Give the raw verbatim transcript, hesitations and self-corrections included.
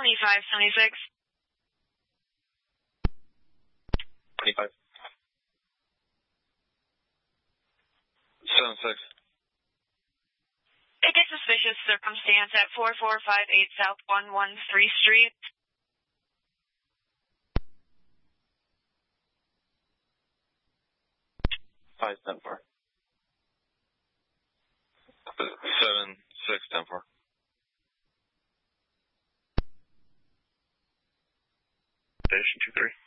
twenty-five seventy-six. twenty-five. seven six. It gets suspicious circumstance at four four five eight South one one three Street. five ten four. seven six ten four. Station two three.